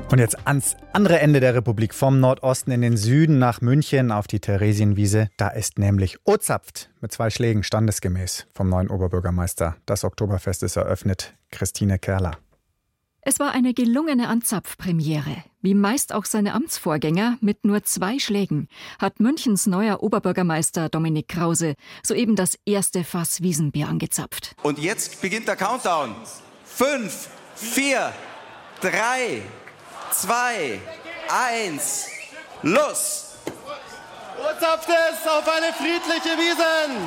Und jetzt ans andere Ende der Republik, vom Nordosten in den Süden nach München auf die Theresienwiese. Da ist nämlich ozapft mit 2 Schlägen standesgemäß vom neuen Oberbürgermeister. Das Oktoberfest ist eröffnet. Christine Kerler. Es war eine gelungene Anzapf-Premiere. Wie meist auch seine Amtsvorgänger mit nur 2 Schlägen hat Münchens neuer Oberbürgermeister Dominik Krause soeben das erste Fass Wiesenbier angezapft. Und jetzt beginnt der Countdown. 5, 4, 3, 2, 1, los! Ozapft es auf eine friedliche Wiesn!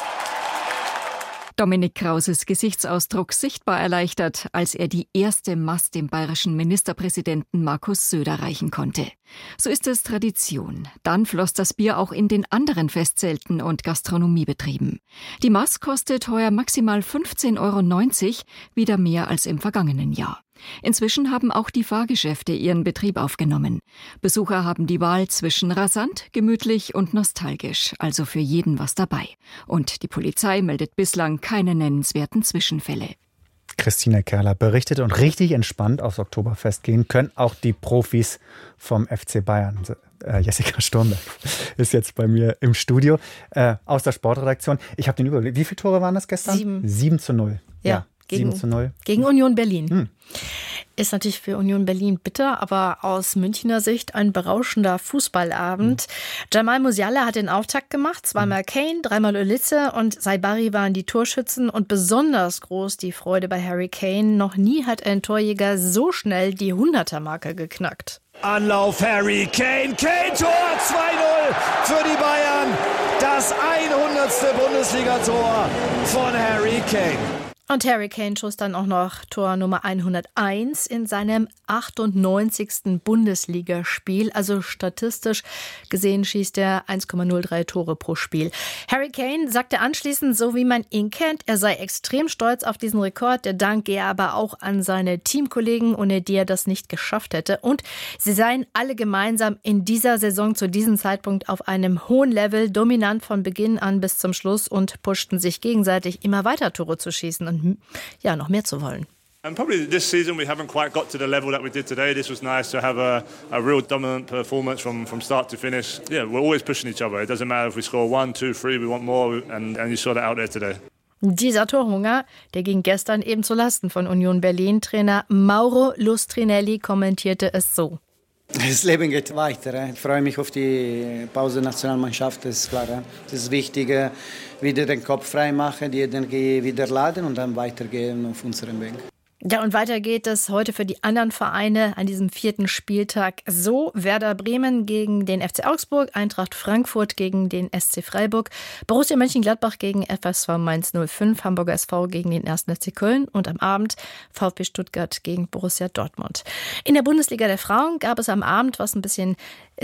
Dominik Krauses Gesichtsausdruck sichtbar erleichtert, als er die erste Mast dem bayerischen Ministerpräsidenten Markus Söder reichen konnte. So ist es Tradition. Dann floss das Bier auch in den anderen Festzelten und Gastronomiebetrieben. Die Mast kostet heuer maximal 15,90 €, wieder mehr als im vergangenen Jahr. Inzwischen haben auch die Fahrgeschäfte ihren Betrieb aufgenommen. Besucher haben die Wahl zwischen rasant, gemütlich und nostalgisch, also für jeden was dabei. Und die Polizei meldet bislang keine nennenswerten Zwischenfälle. Christine Kerler berichtet, und richtig entspannt aufs Oktoberfest gehen können auch die Profis vom FC Bayern. Jessica Sturmberg ist jetzt bei mir im Studio aus der Sportredaktion. Ich habe den Überblick. Wie viele Tore waren das gestern? 7:0. Ja. 7:0. Gegen Union Berlin. Ist natürlich für Union Berlin bitter, aber aus Münchner Sicht ein berauschender Fußballabend. Jamal Musiala hat den Auftakt gemacht, 2-mal Kane, 3-mal Ulice und Saibari waren die Torschützen und besonders groß die Freude bei Harry Kane. Noch nie hat ein Torjäger so schnell die 100er-Marke geknackt. Anlauf Harry Kane, Kane-Tor, 2:0 für die Bayern. Das 100. Bundesliga-Tor von Harry Kane. Und Harry Kane schoss dann auch noch Tor Nummer 101 in seinem 98. Bundesligaspiel. Also statistisch gesehen schießt er 1,03 Tore pro Spiel. Harry Kane sagte anschließend, so wie man ihn kennt, er sei extrem stolz auf diesen Rekord. Der Dank gehe aber auch an seine Teamkollegen, ohne die er das nicht geschafft hätte. Und sie seien alle gemeinsam in dieser Saison zu diesem Zeitpunkt auf einem hohen Level, dominant von Beginn an bis zum Schluss und pushten sich gegenseitig immer weiter Tore zu schießen und ja, noch mehr zu wollen. And probably this season we haven't quite got to the level that we did today. This was nice to have a real dominant performance from start to finish. Yeah, we're always pushing each other. It doesn't matter if we score 1, 2, 3, we want more and you saw that out there today. Dieser Torhunger, der ging gestern eben zu Lasten von Union Berlin. Trainer Mauro Lustrinelli kommentierte es so. Das Leben geht weiter. Ich freue mich auf die Pause-Nationalmannschaft, das ist klar. Das ist wichtig, wieder den Kopf frei machen, die Energie wieder laden und dann weitergehen auf unserem Weg. Ja, und weiter geht es heute für die anderen Vereine an diesem 4. Spieltag so. Werder Bremen gegen den FC Augsburg, Eintracht Frankfurt gegen den SC Freiburg, Borussia Mönchengladbach gegen FSV Mainz 05, Hamburger SV gegen den 1. FC Köln und am Abend VfB Stuttgart gegen Borussia Dortmund. In der Bundesliga der Frauen gab es am Abend, was ein bisschen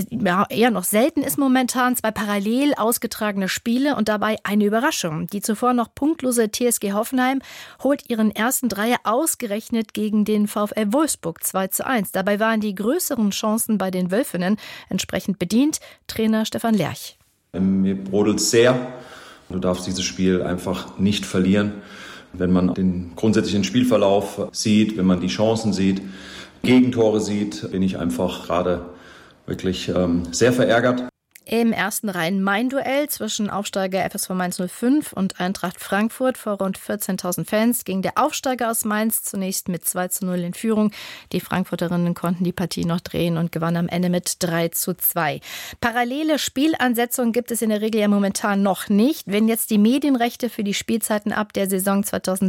eher noch selten ist momentan, 2 parallel ausgetragene Spiele und dabei eine Überraschung. Die zuvor noch punktlose TSG Hoffenheim holt ihren ersten Dreier ausgerechnet gegen den VfL Wolfsburg 2:1. Dabei waren die größeren Chancen bei den Wölfinnen entsprechend bedient. Trainer Stefan Lerch. Mir brodelt sehr. Du darfst dieses Spiel einfach nicht verlieren. Wenn man den grundsätzlichen Spielverlauf sieht, wenn man die Chancen sieht, Gegentore sieht, bin ich einfach gerade wirklich sehr verärgert. Im ersten Rhein-Main-Duell zwischen Aufsteiger FSV Mainz 05 und Eintracht Frankfurt vor rund 14.000 Fans ging der Aufsteiger aus Mainz zunächst mit 2:0 in Führung. Die Frankfurterinnen konnten die Partie noch drehen und gewannen am Ende mit 3:2. Parallele Spielansetzungen gibt es in der Regel ja momentan noch nicht. Wenn jetzt die Medienrechte für die Spielzeiten ab der Saison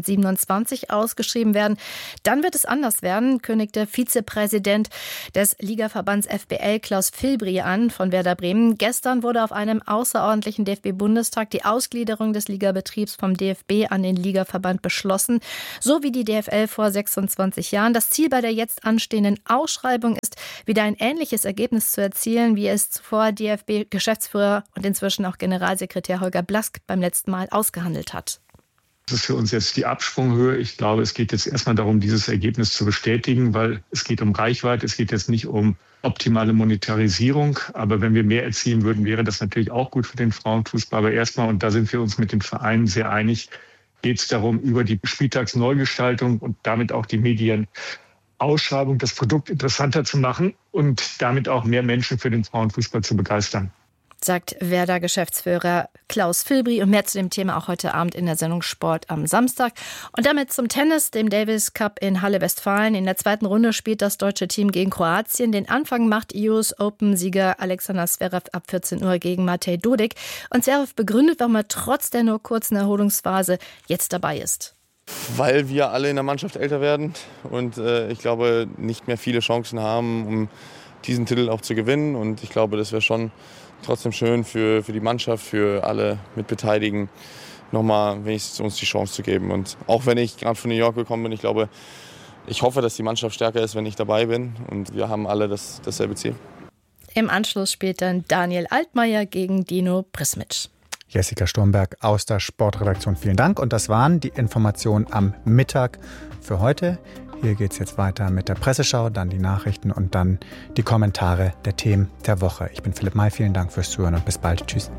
2027 ausgeschrieben werden, dann wird es anders werden, kündigte Vizepräsident des Ligaverbands FBL Klaus Filbri an von Werder Bremen. Gestern wurde auf einem außerordentlichen DFB-Bundestag die Ausgliederung des Ligabetriebs vom DFB an den Ligaverband beschlossen, so wie die DFL vor 26 Jahren. Das Ziel bei der jetzt anstehenden Ausschreibung ist, wieder ein ähnliches Ergebnis zu erzielen, wie es zuvor DFB-Geschäftsführer und inzwischen auch Generalsekretär Holger Blask beim letzten Mal ausgehandelt hat. Das ist für uns jetzt die Absprunghöhe. Ich glaube, es geht jetzt erstmal darum, dieses Ergebnis zu bestätigen, weil es geht um Reichweite, es geht jetzt nicht um optimale Monetarisierung. Aber wenn wir mehr erzielen würden, wäre das natürlich auch gut für den Frauenfußball. Aber erstmal, und da sind wir uns mit den Vereinen sehr einig, geht es darum, über die Spieltagsneugestaltung und damit auch die Medien Ausschreibung das Produkt interessanter zu machen und damit auch mehr Menschen für den Frauenfußball zu begeistern. Sagt Werder-Geschäftsführer Klaus Filbri, und mehr zu dem Thema auch heute Abend in der Sendung Sport am Samstag. Und damit zum Tennis, dem Davis Cup in Halle Westfalen. In der zweiten Runde spielt das deutsche Team gegen Kroatien. Den Anfang macht US Open-Sieger Alexander Zverev ab 14 Uhr gegen Matej Dodik. Und Zverev begründet, warum er trotz der nur kurzen Erholungsphase jetzt dabei ist. Weil wir alle in der Mannschaft älter werden und ich glaube, nicht mehr viele Chancen haben, um diesen Titel auch zu gewinnen. Und ich glaube, das wäre schon trotzdem schön für die Mannschaft, für alle Mitbeteiligten, nochmal wenigstens uns die Chance zu geben. Und auch wenn ich gerade von New York gekommen bin, ich hoffe, dass die Mannschaft stärker ist, wenn ich dabei bin. Und wir haben alle dasselbe Ziel. Im Anschluss spielt dann Daniel Altmaier gegen Dino Prismic. Jessica Sturmberg aus der Sportredaktion, vielen Dank. Und das waren die Informationen am Mittag für heute. Hier geht es jetzt weiter mit der Presseschau, dann die Nachrichten und dann die Kommentare der Themen der Woche. Ich bin Philipp May, vielen Dank fürs Zuhören und bis bald. Tschüss.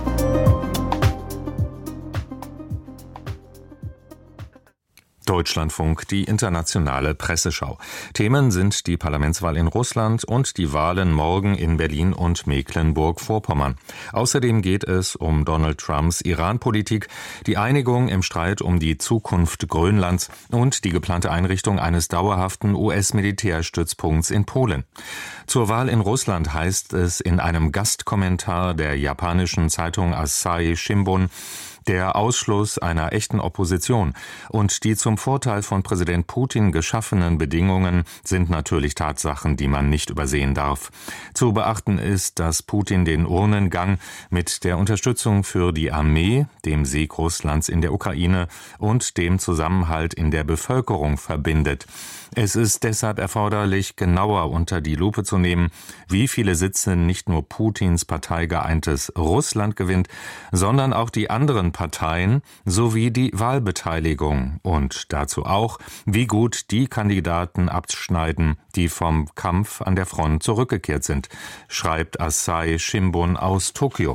Deutschlandfunk, die internationale Presseschau. Themen sind die Parlamentswahl in Russland und die Wahlen morgen in Berlin und Mecklenburg-Vorpommern. Außerdem geht es um Donald Trumps Iran-Politik, die Einigung im Streit um die Zukunft Grönlands und die geplante Einrichtung eines dauerhaften US-Militärstützpunkts in Polen. Zur Wahl in Russland heißt es in einem Gastkommentar der japanischen Zeitung Asahi Shimbun: Der Ausschluss einer echten Opposition und die zum Vorteil von Präsident Putin geschaffenen Bedingungen sind natürlich Tatsachen, die man nicht übersehen darf. Zu beachten ist, dass Putin den Urnengang mit der Unterstützung für die Armee, dem Sieg Russlands in der Ukraine und dem Zusammenhalt in der Bevölkerung verbindet. Es ist deshalb erforderlich, genauer unter die Lupe zu nehmen, wie viele Sitze nicht nur Putins Partei Geeintes Russland gewinnt, sondern auch die anderen Parteien sowie die Wahlbeteiligung und dazu auch, wie gut die Kandidaten abschneiden, die vom Kampf an der Front zurückgekehrt sind, schreibt Asahi Shimbun aus Tokio.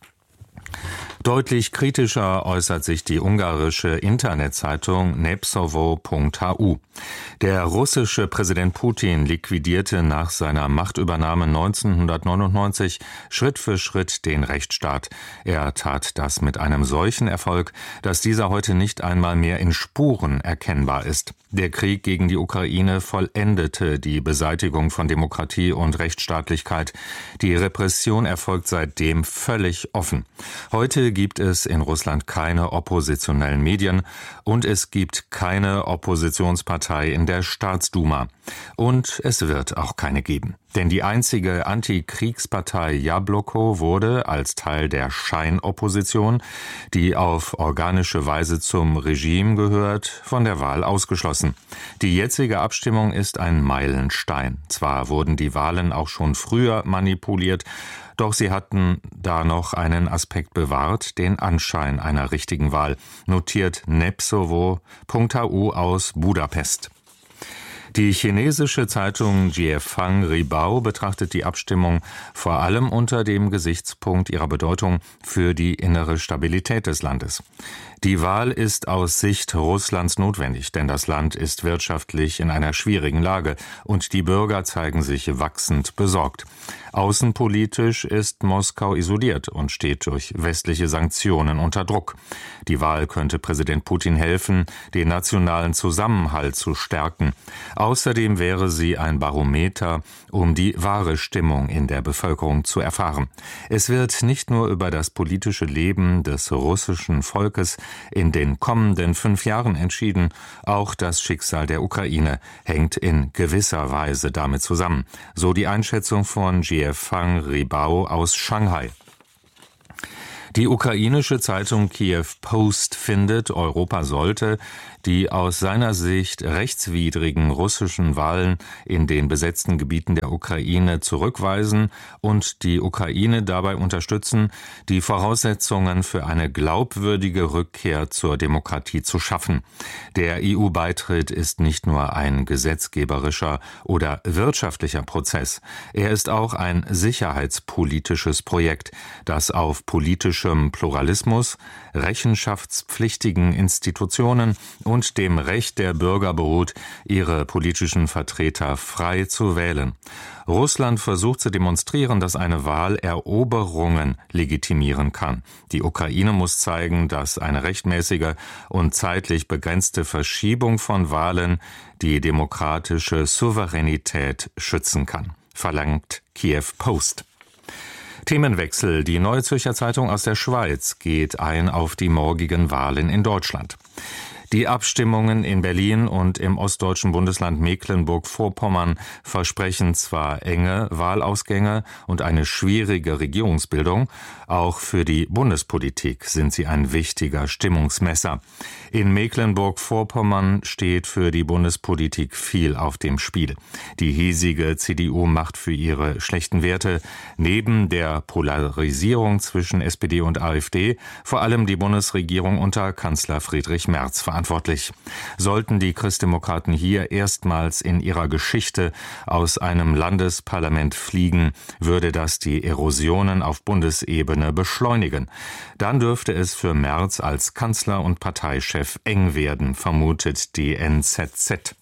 Deutlich kritischer äußert sich die ungarische Internetzeitung Népszava.hu. Der russische Präsident Putin liquidierte nach seiner Machtübernahme 1999 Schritt für Schritt den Rechtsstaat. Er tat das mit einem solchen Erfolg, dass dieser heute nicht einmal mehr in Spuren erkennbar ist. Der Krieg gegen die Ukraine vollendete die Beseitigung von Demokratie und Rechtsstaatlichkeit. Die Repression erfolgt seitdem völlig offen. Heute gibt es in Russland keine oppositionellen Medien und es gibt keine Oppositionspartei in der Staatsduma. Und es wird auch keine geben. Denn die einzige Antikriegspartei Jabloko wurde als Teil der Scheinopposition, die auf organische Weise zum Regime gehört, von der Wahl ausgeschlossen. Die jetzige Abstimmung ist ein Meilenstein. Zwar wurden die Wahlen auch schon früher manipuliert, doch sie hatten da noch einen Aspekt bewahrt, den Anschein einer richtigen Wahl, notiert Népszava.hu aus Budapest. Die chinesische Zeitung Jiefang Ribao betrachtet die Abstimmung vor allem unter dem Gesichtspunkt ihrer Bedeutung für die innere Stabilität des Landes. Die Wahl ist aus Sicht Russlands notwendig, denn das Land ist wirtschaftlich in einer schwierigen Lage und die Bürger zeigen sich wachsend besorgt. Außenpolitisch ist Moskau isoliert und steht durch westliche Sanktionen unter Druck. Die Wahl könnte Präsident Putin helfen, den nationalen Zusammenhalt zu stärken. Außerdem wäre sie ein Barometer, um die wahre Stimmung in der Bevölkerung zu erfahren. Es wird nicht nur über das politische Leben des russischen Volkes in den kommenden 5 Jahren entschieden, auch das Schicksal der Ukraine hängt in gewisser Weise damit zusammen. So die Einschätzung von Jiefang Ribao aus Shanghai. Die ukrainische Zeitung Kiew Post findet, Europa sollte die aus seiner Sicht rechtswidrigen russischen Wahlen in den besetzten Gebieten der Ukraine zurückweisen und die Ukraine dabei unterstützen, die Voraussetzungen für eine glaubwürdige Rückkehr zur Demokratie zu schaffen. Der EU-Beitritt ist nicht nur ein gesetzgeberischer oder wirtschaftlicher Prozess. Er ist auch ein sicherheitspolitisches Projekt, das auf politischem Pluralismus, rechenschaftspflichtigen Institutionen und dem Recht der Bürger beruht, ihre politischen Vertreter frei zu wählen. Russland versucht zu demonstrieren, dass eine Wahl Eroberungen legitimieren kann. Die Ukraine muss zeigen, dass eine rechtmäßige und zeitlich begrenzte Verschiebung von Wahlen die demokratische Souveränität schützen kann, verlangt Kiew Post. Themenwechsel. Die Neue Zürcher Zeitung aus der Schweiz geht ein auf die morgigen Wahlen in Deutschland. Die Abstimmungen in Berlin und im ostdeutschen Bundesland Mecklenburg-Vorpommern versprechen zwar enge Wahlausgänge und eine schwierige Regierungsbildung, auch für die Bundespolitik sind sie ein wichtiger Stimmungsmesser. In Mecklenburg-Vorpommern steht für die Bundespolitik viel auf dem Spiel. Die hiesige CDU macht für ihre schlechten Werte neben der Polarisierung zwischen SPD und AfD vor allem die Bundesregierung unter Kanzler Friedrich Merz verantwortlich. Sollten die Christdemokraten hier erstmals in ihrer Geschichte aus einem Landesparlament fliegen, würde das die Erosionen auf Bundesebene beschleunigen. Dann dürfte es für Merz als Kanzler und Parteichef eng werden, vermutet die NZZ.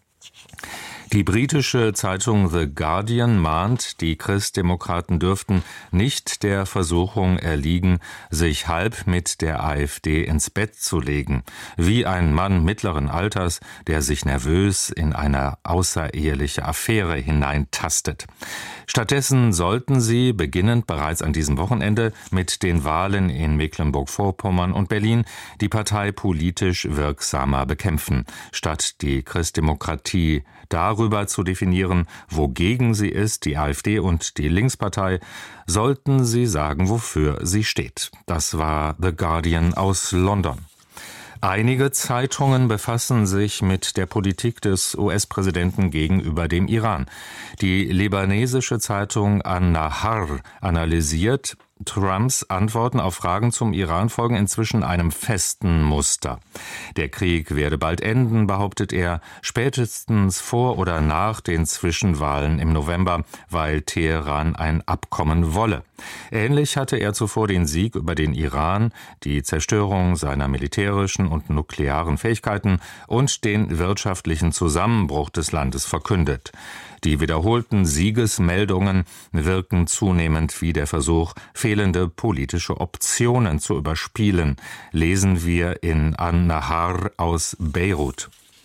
Die britische Zeitung The Guardian mahnt, die Christdemokraten dürften nicht der Versuchung erliegen, sich halb mit der AfD ins Bett zu legen, wie ein Mann mittleren Alters, der sich nervös in eine außereheliche Affäre hineintastet. Stattdessen sollten sie, beginnend bereits an diesem Wochenende mit den Wahlen in Mecklenburg-Vorpommern und Berlin, die Partei politisch wirksamer bekämpfen, statt die Christdemokratie darüber zu definieren, wogegen sie ist, die AfD und die Linkspartei, sollten sie sagen, wofür sie steht. Das war The Guardian aus London. Einige Zeitungen befassen sich mit der Politik des US-Präsidenten gegenüber dem Iran. Die libanesische Zeitung An-Nahar analysiert, Trumps Antworten auf Fragen zum Iran folgen inzwischen einem festen Muster. Der Krieg werde bald enden, behauptet er, spätestens vor oder nach den Zwischenwahlen im November, weil Teheran ein Abkommen wolle. Ähnlich hatte er zuvor den Sieg über den Iran, die Zerstörung seiner militärischen und nuklearen Fähigkeiten und den wirtschaftlichen Zusammenbruch des Landes verkündet. Die wiederholten Siegesmeldungen wirken zunehmend wie der Versuch, fehlende politische Optionen zu überspielen, lesen wir in An-Nahar aus Beirut.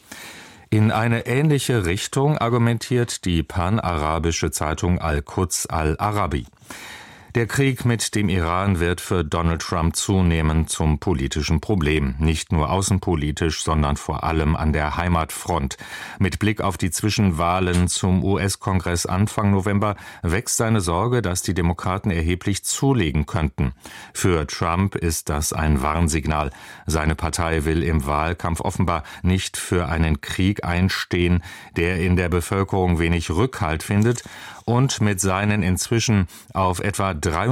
In eine ähnliche Richtung argumentiert die panarabische Zeitung Al-Quds Al-Arabi. Der Krieg mit dem Iran wird für Donald Trump zunehmend zum politischen Problem. Nicht nur außenpolitisch, sondern vor allem an der Heimatfront. Mit Blick auf die Zwischenwahlen zum US-Kongress Anfang November wächst seine Sorge, dass die Demokraten erheblich zulegen könnten. Für Trump ist das ein Warnsignal. Seine Partei will im Wahlkampf offenbar nicht für einen Krieg einstehen, der in der Bevölkerung wenig Rückhalt findet und mit seinen inzwischen auf etwa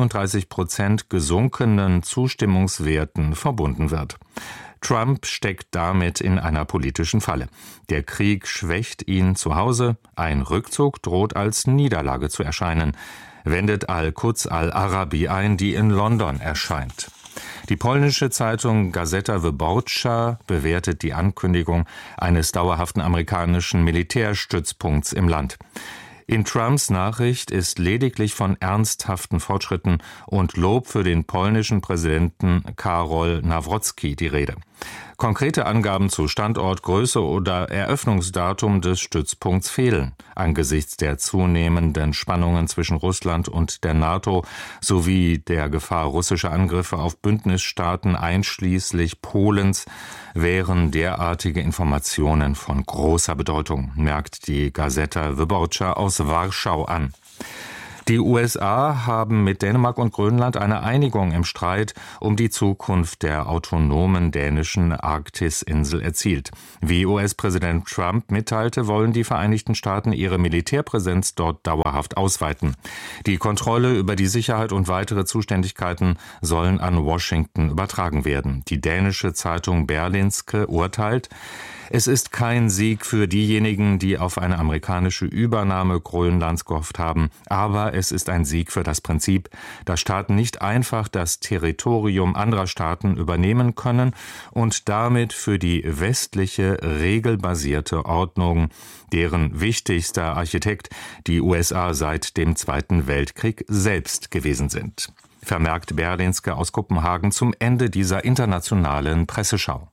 33% gesunkenen Zustimmungswerten verbunden wird. Trump steckt damit in einer politischen Falle. Der Krieg schwächt ihn zu Hause, ein Rückzug droht als Niederlage zu erscheinen, wendet Al-Quds Al-Arabi ein, die in London erscheint. Die polnische Zeitung Gazeta Wyborcza bewertet die Ankündigung eines dauerhaften amerikanischen Militärstützpunkts im Land. In Trumps Nachricht ist lediglich von ernsthaften Fortschritten und Lob für den polnischen Präsidenten Karol Nawrocki die Rede. Konkrete Angaben zu Standort, Größe oder Eröffnungsdatum des Stützpunkts fehlen. Angesichts der zunehmenden Spannungen zwischen Russland und der NATO sowie der Gefahr russischer Angriffe auf Bündnisstaaten einschließlich Polens wären derartige Informationen von großer Bedeutung, merkt die Gazeta Wyborcza aus Warschau an. Die USA haben mit Dänemark und Grönland eine Einigung im Streit um die Zukunft der autonomen dänischen Arktisinsel erzielt. Wie US-Präsident Trump mitteilte, wollen die Vereinigten Staaten ihre Militärpräsenz dort dauerhaft ausweiten. Die Kontrolle über die Sicherheit und weitere Zuständigkeiten sollen an Washington übertragen werden. Die dänische Zeitung Berlingske urteilt, Es ist kein Sieg für diejenigen, die auf eine amerikanische Übernahme Grönlands gehofft haben, aber es ist ein Sieg für das Prinzip, dass Staaten nicht einfach das Territorium anderer Staaten übernehmen können und damit für die westliche, regelbasierte Ordnung, deren wichtigster Architekt die USA seit dem Zweiten Weltkrieg selbst gewesen sind. Vermerkt Berlingske aus Kopenhagen zum Ende dieser internationalen Presseschau.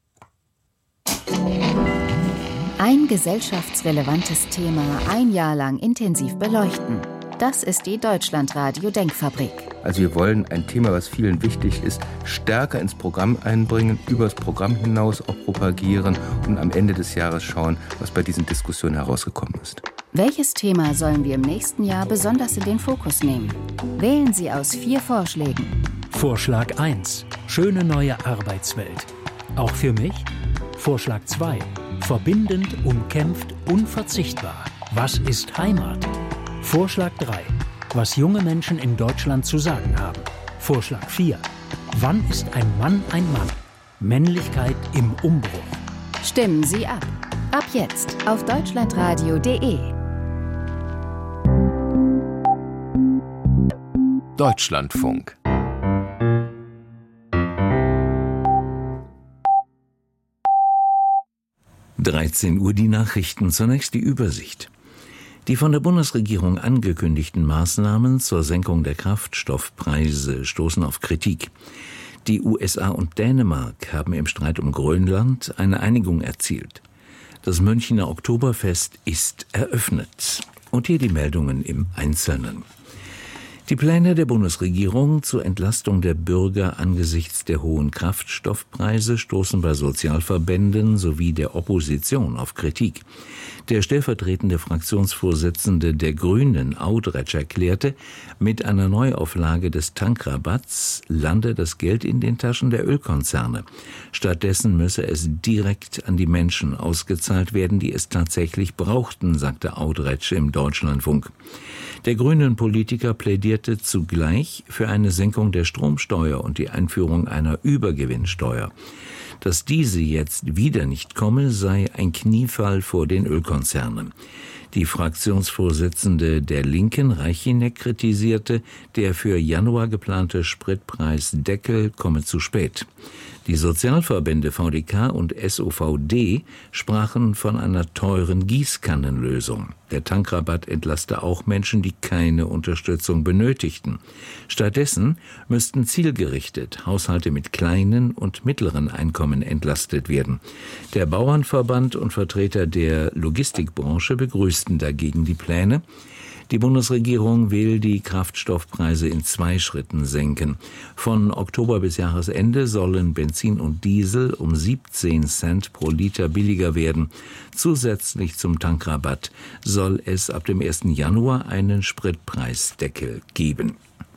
Ein gesellschaftsrelevantes Thema ein Jahr lang intensiv beleuchten. Das ist die Deutschlandradio-Denkfabrik. Also wir wollen ein Thema, was vielen wichtig ist, stärker ins Programm einbringen, über das Programm hinaus auch propagieren und am Ende des Jahres schauen, was bei diesen Diskussionen herausgekommen ist. Welches Thema sollen wir im nächsten Jahr besonders in den Fokus nehmen? Wählen Sie aus 4 Vorschlägen. Vorschlag 1. Schöne neue Arbeitswelt. Auch für mich? Vorschlag 2. Verbindend, umkämpft, unverzichtbar. Was ist Heimat? Vorschlag 3. Was junge Menschen in Deutschland zu sagen haben. Vorschlag 4. Wann ist ein Mann ein Mann? Männlichkeit im Umbruch. Stimmen Sie ab. Ab jetzt auf deutschlandradio.de. Deutschlandfunk. (13 Uhr) die Nachrichten. Zunächst die Übersicht. Die von der Bundesregierung angekündigten Maßnahmen zur Senkung der Kraftstoffpreise stoßen auf Kritik. Die USA und Dänemark haben im Streit um Grönland eine Einigung erzielt. Das Münchner Oktoberfest ist eröffnet. Und hier die Meldungen im Einzelnen. Die Pläne der Bundesregierung zur Entlastung der Bürger angesichts der hohen Kraftstoffpreise stoßen bei Sozialverbänden sowie der Opposition auf Kritik. Der stellvertretende Fraktionsvorsitzende der Grünen, Audretsch, erklärte, mit einer Neuauflage des Tankrabatts lande das Geld in den Taschen der Ölkonzerne. Stattdessen müsse es direkt an die Menschen ausgezahlt werden, die es tatsächlich brauchten, sagte Audretsch im Deutschlandfunk. Der grünen Politiker plädierte zugleich für eine Senkung der Stromsteuer und die Einführung einer Übergewinnsteuer. Dass diese jetzt wieder nicht komme, sei ein Kniefall vor den Ölkonzernen. Die Fraktionsvorsitzende der Linken, Reichinek, kritisierte, der für Januar geplante Spritpreisdeckel komme zu spät. Die Sozialverbände VDK und SOVD sprachen von einer teuren Gießkannenlösung. Der Tankrabatt entlaste auch Menschen, die keine Unterstützung benötigten. Stattdessen müssten zielgerichtet Haushalte mit kleinen und mittleren Einkommen entlastet werden. Der Bauernverband und Vertreter der Logistikbranche begrüßten dagegen die Pläne. Die Bundesregierung will die Kraftstoffpreise in 2 Schritten senken. Von Oktober bis Jahresende sollen Benzin und Diesel um 17 Cent pro Liter billiger werden. Zusätzlich zum Tankrabatt soll es ab dem 1. Januar einen Spritpreisdeckel geben.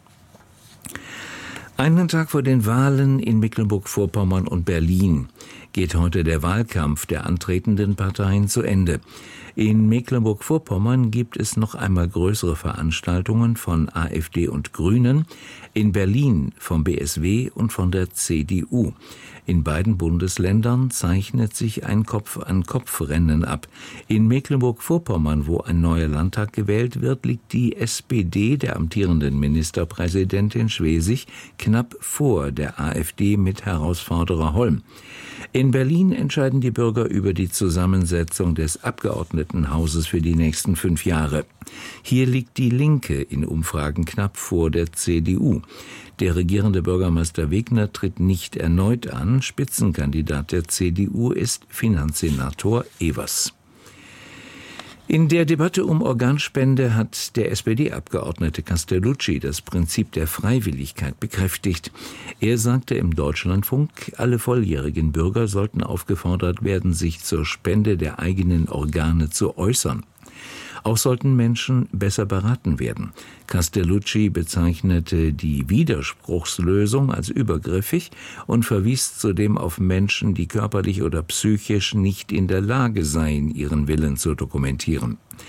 Einen Tag vor den Wahlen in Mecklenburg-Vorpommern und Berlin geht heute der Wahlkampf der antretenden Parteien zu Ende. In Mecklenburg-Vorpommern gibt es noch einmal größere Veranstaltungen von AfD und Grünen, in Berlin vom BSW und von der CDU. In beiden Bundesländern zeichnet sich ein Kopf-an-Kopf-Rennen ab. In Mecklenburg-Vorpommern, wo ein neuer Landtag gewählt wird, liegt die SPD der amtierenden Ministerpräsidentin Schwesig knapp vor der AfD mit Herausforderer Holm. In Berlin entscheiden die Bürger über die Zusammensetzung des Abgeordnetenhauses für die nächsten 5 Jahre. Hier liegt die Linke in Umfragen knapp vor der CDU. Der regierende Bürgermeister Wegner tritt nicht erneut an. Spitzenkandidat der CDU ist Finanzsenator Evers. In der Debatte um Organspende hat der SPD-Abgeordnete Castellucci das Prinzip der Freiwilligkeit bekräftigt. Er sagte im Deutschlandfunk, alle volljährigen Bürger sollten aufgefordert werden, sich zur Spende der eigenen Organe zu äußern. Auch sollten Menschen besser beraten werden. Castellucci bezeichnete die Widerspruchslösung als übergriffig und verwies zudem auf Menschen, die körperlich oder psychisch nicht in der Lage seien, ihren Willen zu dokumentieren.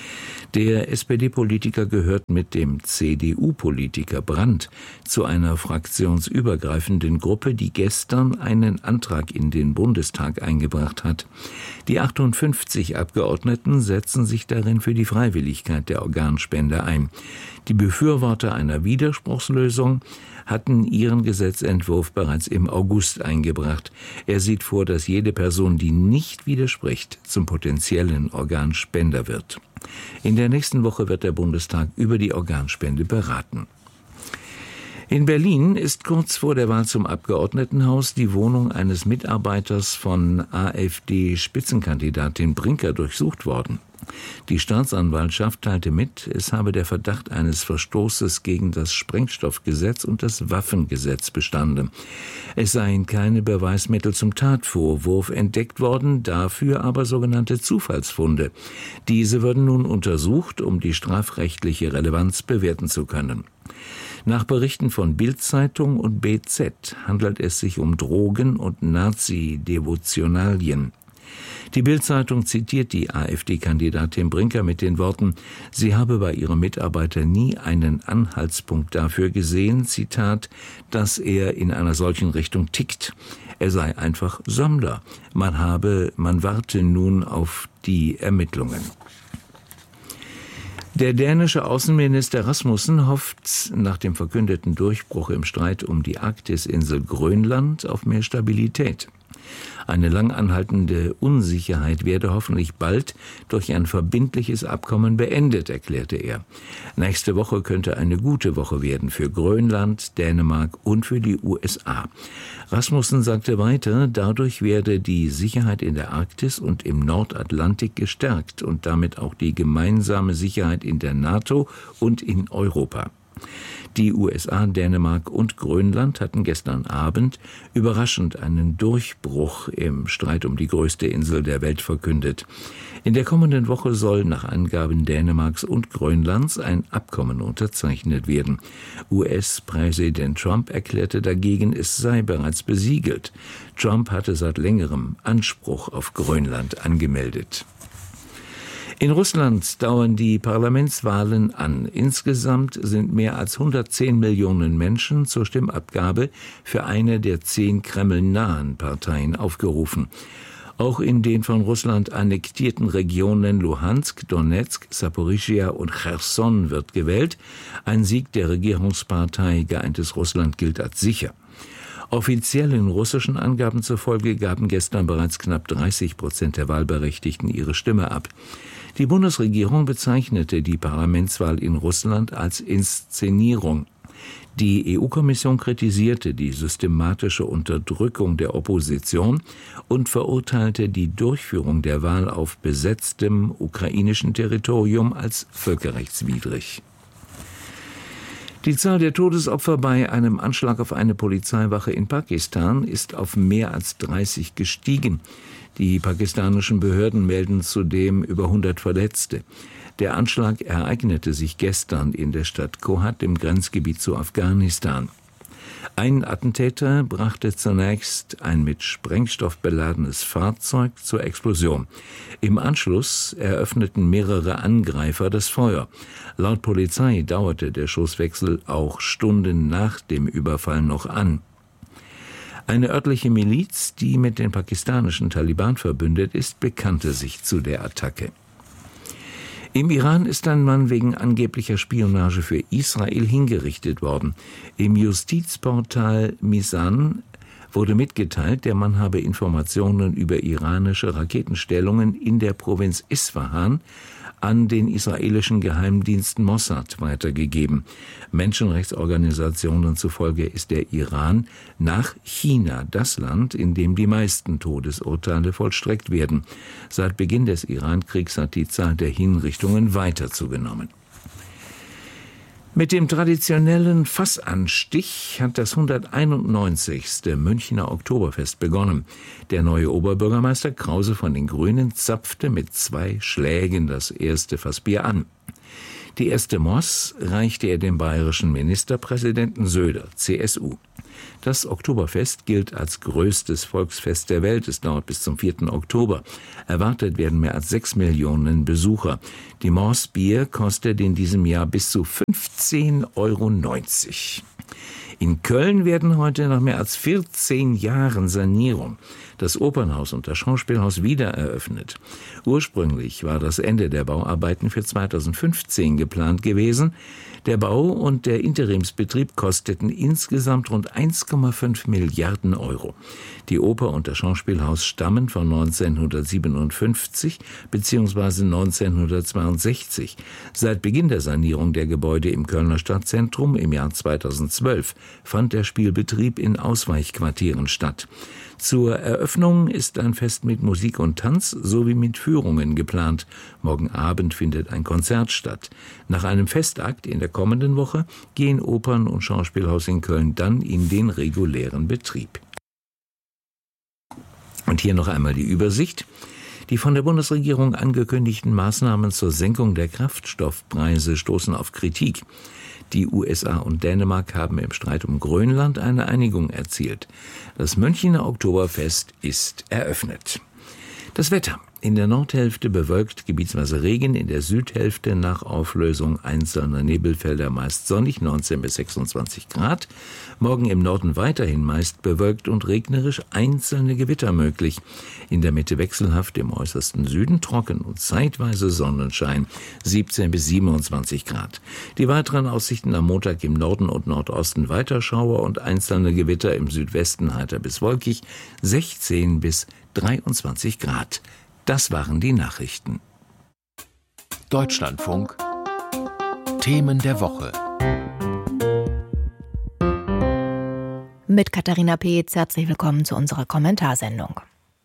Der SPD-Politiker gehört mit dem CDU-Politiker Brandt zu einer fraktionsübergreifenden Gruppe, die gestern einen Antrag in den Bundestag eingebracht hat. Die 58 Abgeordneten setzen sich darin für die Freiwilligkeit der Organspende ein. Die Befürworter einer Widerspruchslösung hatten ihren Gesetzentwurf bereits im August eingebracht. Er sieht vor, dass jede Person, die nicht widerspricht, zum potenziellen Organspender wird. In der nächsten Woche wird der Bundestag über die Organspende beraten. In Berlin ist kurz vor der Wahl zum Abgeordnetenhaus die Wohnung eines Mitarbeiters von AfD-Spitzenkandidatin Brinker durchsucht worden. Die Staatsanwaltschaft teilte mit, es habe der Verdacht eines Verstoßes gegen das Sprengstoffgesetz und das Waffengesetz bestanden. Es seien keine Beweismittel zum Tatvorwurf entdeckt worden, dafür aber sogenannte Zufallsfunde. Diese würden nun untersucht, um die strafrechtliche Relevanz bewerten zu können. Nach Berichten von Bild-Zeitung und BZ handelt es sich um Drogen- und Nazi-Devotionalien. Die Bild-Zeitung zitiert die AfD-Kandidatin Brinker mit den Worten, sie habe bei ihrem Mitarbeiter nie einen Anhaltspunkt dafür gesehen, Zitat, dass er in einer solchen Richtung tickt. Er sei einfach Sammler. Man warte nun auf die Ermittlungen. Der dänische Außenminister Rasmussen hofft nach dem verkündeten Durchbruch im Streit um die Arktisinsel Grönland auf mehr Stabilität. Eine lang anhaltende Unsicherheit werde hoffentlich bald durch ein verbindliches Abkommen beendet, erklärte er. Nächste Woche könnte eine gute Woche werden für Grönland, Dänemark und für die USA. Rasmussen sagte weiter, dadurch werde die Sicherheit in der Arktis und im Nordatlantik gestärkt und damit auch die gemeinsame Sicherheit in der NATO und in Europa. Die USA, Dänemark und Grönland hatten gestern Abend überraschend einen Durchbruch im Streit um die größte Insel der Welt verkündet. In der kommenden Woche soll nach Angaben Dänemarks und Grönlands ein Abkommen unterzeichnet werden. US-Präsident Trump erklärte dagegen, es sei bereits besiegelt. Trump hatte seit längerem Anspruch auf Grönland angemeldet. In Russland dauern die Parlamentswahlen an. Insgesamt sind mehr als 110 Millionen Menschen zur Stimmabgabe für eine der 10 Kreml-nahen Parteien aufgerufen. Auch in den von Russland annektierten Regionen Luhansk, Donetsk, Saporischschja und Cherson wird gewählt. Ein Sieg der Regierungspartei Geeintes Russland gilt als sicher. Offiziellen russischen Angaben zufolge gaben gestern bereits knapp 30% der Wahlberechtigten ihre Stimme ab. Die Bundesregierung bezeichnete die Parlamentswahl in Russland als Inszenierung. Die EU-Kommission kritisierte die systematische Unterdrückung der Opposition und verurteilte die Durchführung der Wahl auf besetztem ukrainischen Territorium als völkerrechtswidrig. Die Zahl der Todesopfer bei einem Anschlag auf eine Polizeiwache in Pakistan ist auf mehr als 30 gestiegen. Die pakistanischen Behörden melden zudem über 100 Verletzte. Der Anschlag ereignete sich gestern in der Stadt Kohat im Grenzgebiet zu Afghanistan. Ein Attentäter brachte zunächst ein mit Sprengstoff beladenes Fahrzeug zur Explosion. Im Anschluss eröffneten mehrere Angreifer das Feuer. Laut Polizei dauerte der Schusswechsel auch Stunden nach dem Überfall noch an. Eine örtliche Miliz, die mit den pakistanischen Taliban verbündet ist, bekannte sich zu der Attacke. Im Iran ist ein Mann wegen angeblicher Spionage für Israel hingerichtet worden. Im Justizportal Mizan wurde mitgeteilt, der Mann habe Informationen über iranische Raketenstellungen in der Provinz Isfahan an den israelischen Geheimdienst Mossad weitergegeben. Menschenrechtsorganisationen zufolge ist der Iran nach China das Land, in dem die meisten Todesurteile vollstreckt werden. Seit Beginn des Iran-Kriegs hat die Zahl der Hinrichtungen weiter zugenommen. Mit dem traditionellen Fassanstich hat das 191. Münchner Oktoberfest begonnen. Der neue Oberbürgermeister Krause von den Grünen zapfte mit 2 Schlägen das erste Fassbier an. Die erste Moss reichte er dem bayerischen Ministerpräsidenten Söder, CSU. Das Oktoberfest gilt als größtes Volksfest der Welt. Es dauert bis zum 4. Oktober. Erwartet werden mehr als 6 Millionen Besucher. Die Moss Bier kostet in diesem Jahr bis zu 15,90 €. In Köln werden heute nach mehr als 14 Jahren Sanierung das Opernhaus und das Schauspielhaus wieder eröffnet. Ursprünglich war das Ende der Bauarbeiten für 2015 geplant gewesen. Der Bau und der Interimsbetrieb kosteten insgesamt rund 1,5 Milliarden €. Die Oper und das Schauspielhaus stammen von 1957 bzw. 1962. Seit Beginn der Sanierung der Gebäude im Kölner Stadtzentrum im Jahr 2012 fand der Spielbetrieb in Ausweichquartieren statt. Zur Eröffnung ist ein Fest mit Musik und Tanz sowie mit Führungen geplant. Morgen Abend findet ein Konzert statt. Nach einem Festakt in der kommenden Woche gehen Opern- und Schauspielhaus in Köln dann in den regulären Betrieb. Und hier noch einmal die Übersicht. Die von der Bundesregierung angekündigten Maßnahmen zur Senkung der Kraftstoffpreise stoßen auf Kritik. Die USA und Dänemark haben im Streit um Grönland eine Einigung erzielt. Das Münchener Oktoberfest ist eröffnet. Das Wetter. In der Nordhälfte bewölkt, gebietsweise Regen, in der Südhälfte nach Auflösung einzelner Nebelfelder meist sonnig, 19 bis 26 Grad. Morgen im Norden weiterhin meist bewölkt und regnerisch, einzelne Gewitter möglich. In der Mitte wechselhaft, im äußersten Süden trocken und zeitweise Sonnenschein, 17 bis 27 Grad. Die weiteren Aussichten am Montag im Norden und Nordosten weiter Schauer und einzelne Gewitter, im Südwesten heiter bis wolkig, 16 bis 23 Grad. Das waren die Nachrichten. Deutschlandfunk. Themen der Woche. Mit Katharina Peetz, herzlich willkommen zu unserer Kommentarsendung.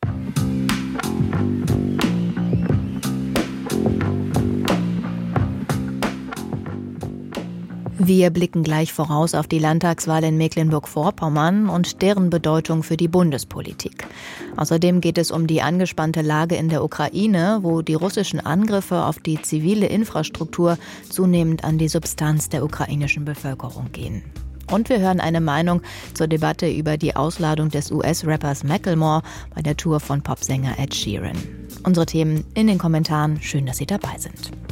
Wir blicken gleich voraus auf die Landtagswahl in Mecklenburg-Vorpommern und deren Bedeutung für die Bundespolitik. Außerdem geht es um die angespannte Lage in der Ukraine, wo die russischen Angriffe auf die zivile Infrastruktur zunehmend an die Substanz der ukrainischen Bevölkerung gehen. Und wir hören eine Meinung zur Debatte über die Ausladung des US-Rappers Macklemore bei der Tour von Popsänger Ed Sheeran. Unsere Themen in den Kommentaren. Schön, dass Sie dabei sind.